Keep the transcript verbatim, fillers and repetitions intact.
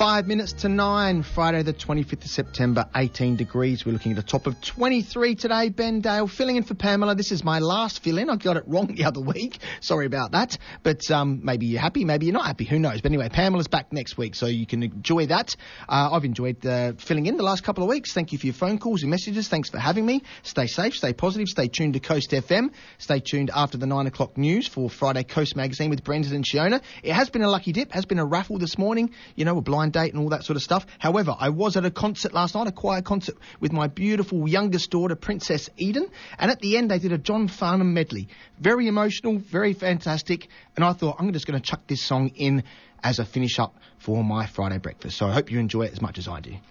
Five minutes to nine, Friday the twenty-fifth of September, eighteen degrees. We're looking at a top of twenty-three today. Ben Dale filling in for Pamela. This is my last fill-in. I got it wrong the other week. Sorry about that. But um, maybe you're happy, maybe you're not happy. Who knows? But anyway, Pamela's back next week, so you can enjoy that. Uh, I've enjoyed uh, filling in the last couple of weeks. Thank you for your phone calls and messages. Thanks for having me. Stay safe, stay positive, stay tuned to Coast F M. Stay tuned after the nine o'clock news for Friday Coast Magazine with Brendan and Shiona. It has been a lucky dip, has been a raffle this morning, you know, a blind date and all that sort of stuff. However, I was at a concert last night, a choir concert with my beautiful youngest daughter, Princess Eden, and at the end they did a John Farnham medley. Very emotional, very fantastic, and I thought I'm just going to chuck this song in as a finish up for my Friday breakfast. So I hope you enjoy it as much as I do.